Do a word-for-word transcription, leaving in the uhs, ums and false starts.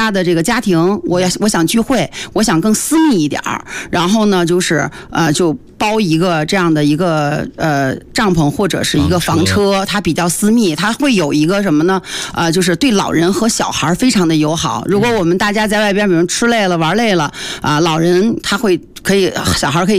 他的这个家庭，我要我想聚会，我想更私密一点儿，然后呢，就是呃，就包一个这样的一个呃帐篷或者是一个房车，它比较私密，它会有一个什么呢？呃，就是对老人和小孩非常的友好。如果我们大家在外边，比如吃累了、玩累了啊、呃，老人他会可以，小孩可以